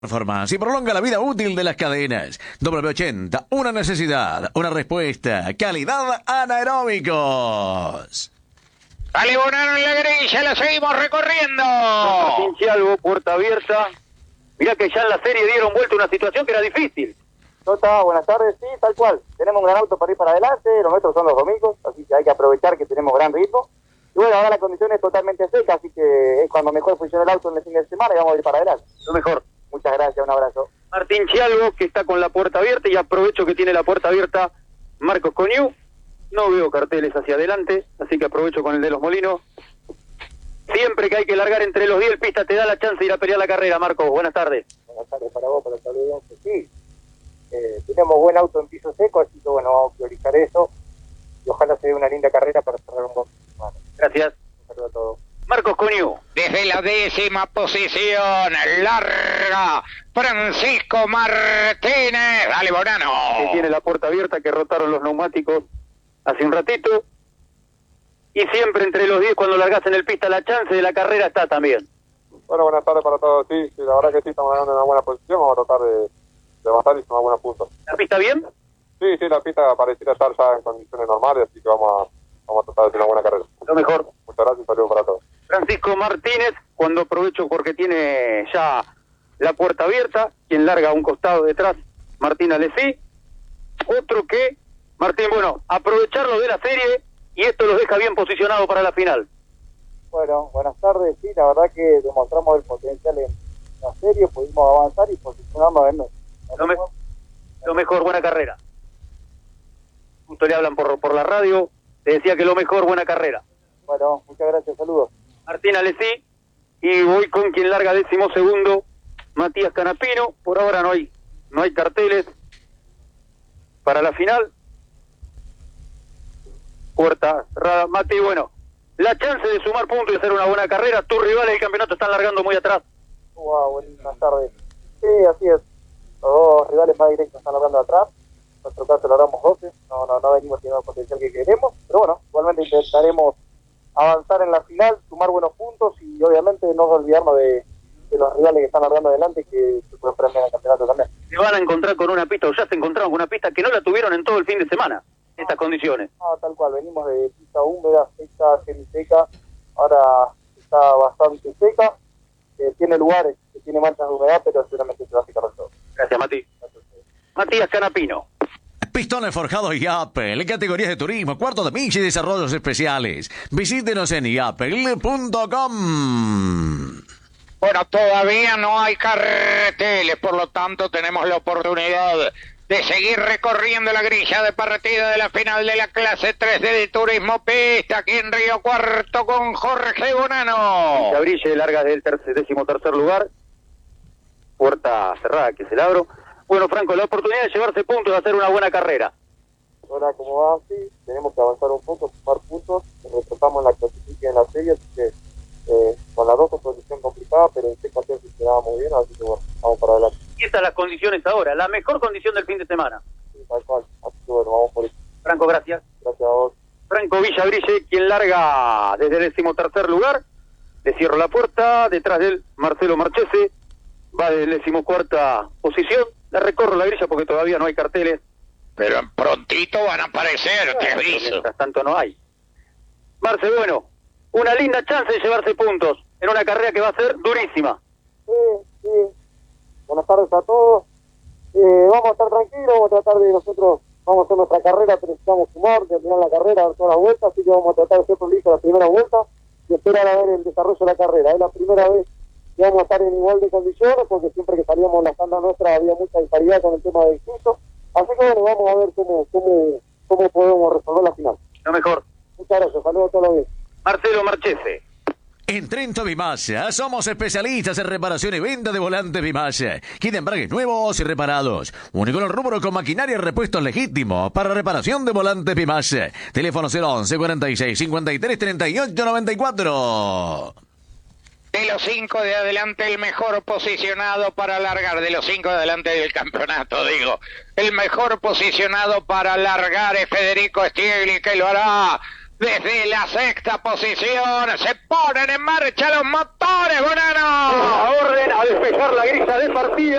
Performance y prolonga la vida útil de las cadenas. W80, una necesidad, una respuesta. Calidad anaeróbicos. Dale, Bonano en la grilla, la seguimos recorriendo. Algo, puerta abierta. Mirá que ya en la serie dieron vuelta una situación que era difícil. Tota, buenas tardes, sí, tal cual. Tenemos un gran auto para ir para adelante, los nuestros son los domingos, así que hay que aprovechar que tenemos gran ritmo. Y bueno, ahora la condición es totalmente seca, así que es cuando mejor funciona el auto en el fin de semana y vamos a ir para adelante. Lo mejor. Muchas gracias, un abrazo. Martín Chialvo, que está con la puerta abierta, y aprovecho que tiene la puerta abierta Marcos Coniu. No veo carteles hacia adelante, así que aprovecho con el de los Molinos. Siempre que hay que largar entre los 10, el pista te da la chance de ir a pelear la carrera, Marcos. Buenas tardes. Buenas tardes para vos, para el saludo. Sí, tenemos buen auto en piso seco, así que bueno, vamos a priorizar eso. Y ojalá se dé una linda carrera para cerrar un buen semana. Gracias. Un saludo a todos. Marcos Coniu. Desde la 10ª posición, larga Francisco Martínez. Dale, Bonano. Que tiene la puerta abierta, que rotaron los neumáticos hace un ratito. Y siempre entre los 10, cuando largas en el pista, la chance de la carrera está también. Bueno, buenas tardes para todos. Sí, la verdad que sí, estamos ganando una buena posición. Vamos a tratar de avanzar y sumar buenos puntos. ¿La pista bien? Sí, la pista pareciera estar ya en condiciones normales, así que vamos a tratar de hacer una buena carrera. Lo mejor. Muchas gracias y saludos para todos. Francisco Martínez, cuando aprovecho porque tiene ya la puerta abierta, quien larga a un costado detrás, Martín Alessi. Otro que, Martín, bueno, aprovecharlo de la serie y esto los deja bien posicionados para la final. Bueno, buenas tardes, sí, la verdad que demostramos el potencial en la serie, pudimos avanzar y posicionarnos en Lo mejor, buena carrera. Justo le hablan por la radio, te decía que lo mejor, buena carrera. Bueno, muchas gracias, saludos. Martín Alessi, y voy con quien larga 12º, Matías Canapino. Por ahora no hay carteles para la final. Puerta cerrada. Mati, bueno, la chance de sumar puntos y hacer una buena carrera. Tus rivales del campeonato están largando muy atrás. Wow, buenas tardes. Sí, así es. Los dos rivales más directos están hablando atrás. En nuestro caso logramos 12. No venimos teniendo el potencial que queremos. Pero bueno, igualmente intentaremos avanzar en la final, sumar buenos puntos y obviamente no olvidarnos de los rivales que están largando adelante que se pueden premiar en el campeonato también. Se van a encontrar con una pista, o ya se encontraron con una pista que no la tuvieron en todo el fin de semana, en estas condiciones. Tal cual, venimos de pista húmeda, seca, semiseca, ahora está bastante seca, tiene lugares que tiene manchas de humedad, pero seguramente se va a fijar todo. Gracias, Mati. Matías Canapino. Pistones forjados Yapel, categorías de turismo, cuarto de milla y desarrollos especiales. Visítenos en yapel.com. Bueno, todavía no hay carteles, por lo tanto tenemos la oportunidad de seguir recorriendo la grilla de partida de la final de la clase 3 de Turismo Pista, aquí en Río Cuarto con Jorge Bonano. Cabrille larga del 13º lugar, puerta cerrada que se la abro. Bueno, Franco, la oportunidad de llevarse puntos, de hacer una buena carrera. Ahora, como va así, tenemos que avanzar un poco, sumar puntos, retrasamos la clasificación en la serie, así que con las dos posición complicada, pero en seca funcionaba muy bien, así que bueno, vamos para adelante. Y estas las condiciones ahora, la mejor condición del fin de semana. Sí, tal cual, así que bueno, vamos por eso. Franco, gracias. Gracias a vos. Franco Villabrille, quien larga desde el 13º lugar, le cierro la puerta, detrás de él Marcelo Marchese, va desde la 14ª posición, la recorro la grilla porque todavía no hay carteles. Pero prontito van a aparecer, te Pero aviso. mientras tanto no hay. Marce, bueno, una linda chance de llevarse puntos en una carrera que va a ser durísima. Sí. Buenas tardes a todos. Vamos a estar tranquilos, vamos a tratar de nosotros, vamos a hacer nuestra carrera, pero necesitamos sumar, terminar la carrera, dar todas las vueltas, así que vamos a tratar de ser prolijos la primera vuelta y esperar a ver el desarrollo de la carrera. Es la primera vez que vamos a estar en igual de condiciones, porque siempre que salíamos en la tanda nuestra había mucha disparidad con el tema del piso. Así que bueno, vamos a ver cómo podemos resolver la final. Lo mejor. Muchas gracias, saludos a todos los días. Marcelo Marchese. En Trento Bimasa somos especialistas en reparación y venta de volantes Bimasa. Kit de embragues nuevos y reparados. Único en el rubro con maquinaria y repuestos legítimos para reparación de volantes Bimasa. Teléfono 011 46 53 38 94. De los 5 de adelante, el mejor posicionado para largar. De los 5 de adelante del campeonato, digo. El mejor posicionado para largar es Federico Stiegli, que lo hará Desde la sexta posición se ponen en marcha los motores, Bonano. A orden a despejar la grilla de partida.